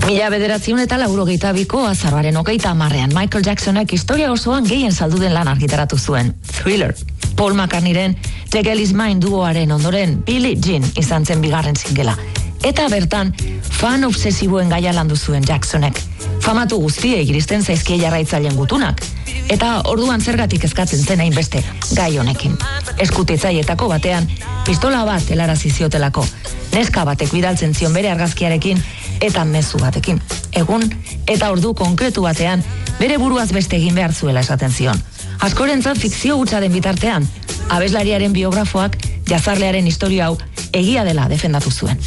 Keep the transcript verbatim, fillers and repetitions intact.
Mila bederatziun eta laurogeita biko azaroaren hogeita hamarrean Michael Jacksonek historia osoan gehien saldu den lan argitaratu zuen, Thriller. Paul McCartneyren The Girl Is Mine duoaren ondoren Billie Jean izan zen bigarren singela. Eta bertan, fan obsesiboen gaia landu zuen Jacksonek. Famatu guztiei iristen zaizkie jarraitzaileen gutunak. Eta orduan zergatik eskatzen zen hainbeste gai honekin. Eskutitzaietako batean, pistola bat helarazi ziotelako. Neska batek bidaltzen zion bere argazkiarekin eta mezu batekin. Egun eta ordu konkretu batean, bere buruaz beste egin behar zuela esaten zion. Askorentzat fikzio hutsa den bitartean, abeslariaren biografoak jazarlearen historia hau egia dela defendatu zuen.